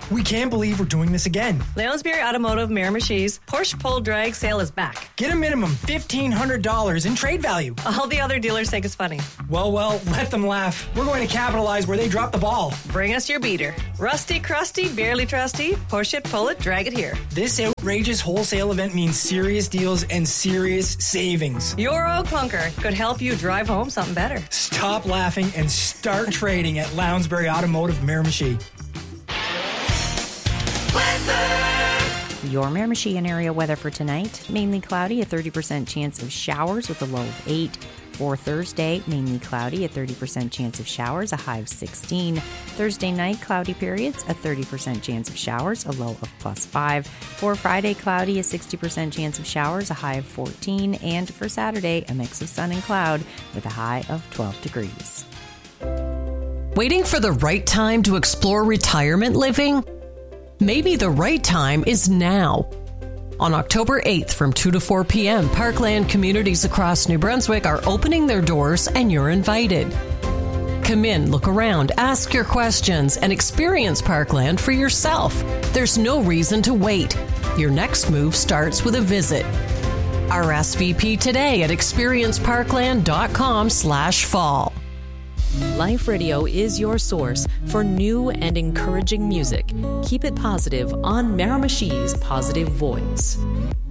We can't believe we're doing this again. Lounsbury Automotive Miramichi's Porsche Pull Drag sale is back. Get a minimum $1,500 in trade value. All the other dealers think it's funny. Well, let them laugh. We're going to capitalize where they dropped the ball. Bring us your beater. Rusty, crusty, barely trusty. Push it, pull it, drag it here. This outrageous wholesale event means serious deals and serious savings. Your old clunker could help you drive home something better. Stop laughing and start trading at Lounsbury Automotive Miramichi. Your Miramichi and area weather for tonight. Mainly cloudy, a 30% chance of showers with a low of 8. For Thursday, mainly cloudy, a 30% chance of showers, a high of 16. Thursday night, cloudy periods, a 30% chance of showers, a low of +5. For Friday, cloudy, a 60% chance of showers, a high of 14. And for Saturday, a mix of sun and cloud with a high of 12 degrees. Waiting for the right time to explore retirement living? Maybe the right time is now. On October 8th from 2 to 4 p.m., Parkland communities across New Brunswick are opening their doors and you're invited. Come in, look around, ask your questions, and experience Parkland for yourself. There's no reason to wait. Your next move starts with a visit. RSVP today at experienceparkland.com/fall. Life Radio is your source for new and encouraging music. Keep it positive on Miramichi's Positive Voice.